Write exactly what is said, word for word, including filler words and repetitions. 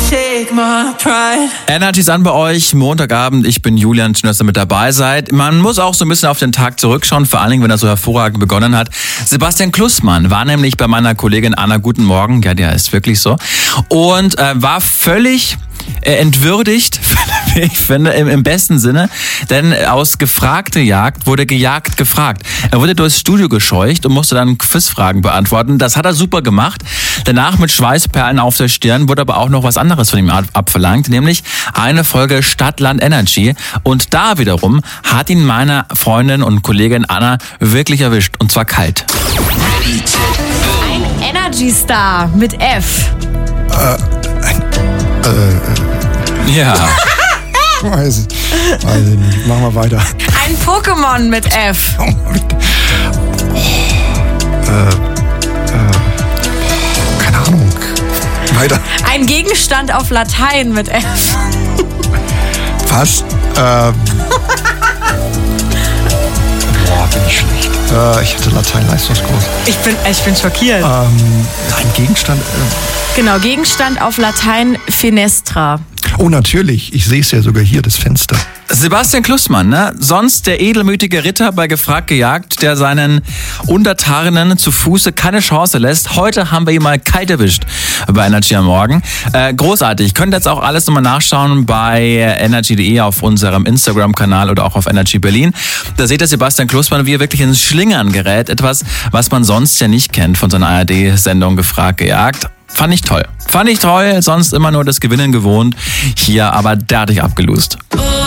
take my pride. Energy ist an bei euch, Montagabend, ich bin Julian, schön, dass ihr mit dabei seid. Man muss auch so ein bisschen auf den Tag zurückschauen, vor allen Dingen, wenn er so hervorragend begonnen hat. Sebastian Klussmann war nämlich bei meiner Kollegin Anna Guten Morgen, ja, der ist wirklich so, und äh, war völlig äh, entwürdigt, ich finde, im, im besten Sinne, denn aus gefragte Jagd wurde gejagt gefragt. Er wurde durchs Studio gescheucht und musste dann Quizfragen beantworten. Das hat er super gemacht. Danach mit Schweißperlen auf der Stirn wurde aber auch noch was anderes von ihm abverlangt, nämlich eine Folge Stadtland Energy. Und da wiederum hat ihn meine Freundin und Kollegin Anna wirklich erwischt, und zwar kalt. Ein Energy-Star mit F. Äh, ein, äh, Ja. weiß, ich, weiß ich nicht. Machen wir weiter. Ein Pokémon mit F. Oh, äh, äh, keine Ahnung. Weiter. Ein Gegenstand auf Latein mit F. Was? Ähm. Boah, bin ich schlecht. Äh, ich hatte Latein-Leistungskurs. Ich bin, ich bin schockiert. Ähm, ein Gegenstand. Äh. Genau, Gegenstand auf Latein Fenestra. Oh, natürlich. Ich sehe es ja sogar hier, das Fenster. Sebastian Klussmann, ne? Sonst der edelmütige Ritter bei Gefragt gejagt, der seinen Untertanen zu Fuße keine Chance lässt. Heute haben wir ihn mal kalt erwischt bei Energy am Morgen. Äh, großartig. Könnt jetzt auch alles nochmal nachschauen bei energy punkt de auf unserem Instagram-Kanal oder auch auf Energy Berlin. Da seht ihr Sebastian Klussmann, wie er wirklich ins Schlingern gerät. Etwas, was man sonst ja nicht kennt von seiner A R D-Sendung Gefragt gejagt. Fand ich toll. Fand ich toll, sonst immer nur das Gewinnen gewohnt. Hier aber derartig abgelost.